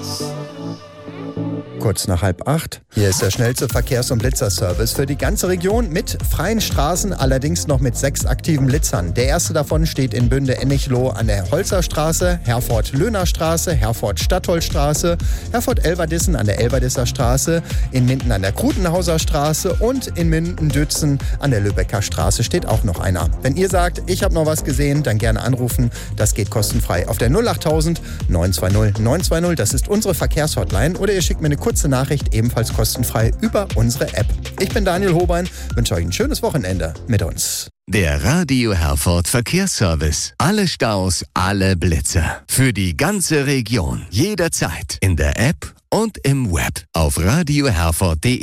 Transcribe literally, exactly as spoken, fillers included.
Kurz nach halb acht. Hier ist der schnellste Verkehrs- und Blitzerservice für die ganze Region mit freien Straßen, allerdings noch mit sechs aktiven Blitzern. Der erste davon steht in Bünde-Ennichloh an der Holzerstraße, Herford-Löhner-Straße, Herford-Stadtholzstraße, Herford-Elverdissen an der Elverdisser Straße, in Minden an der Krutenhauser Straße und in Minden-Dützen an der Lübecker Straße steht auch noch einer. Wenn ihr sagt, ich habe noch was gesehen, dann gerne anrufen. Das geht kostenfrei auf der null achttausend neun zwei null neun zwei null. Das ist unsere Verkehrshotline. Oder ihr schickt mir eine kurze Nachricht, ebenfalls kostenfrei über unsere App. Ich bin Daniel Hobein, wünsche euch ein schönes Wochenende mit uns. Der Radio Herford Verkehrsservice. Alle Staus, alle Blitzer. Für die ganze Region. Jederzeit. In der App und im Web. Auf radio herford punkt de.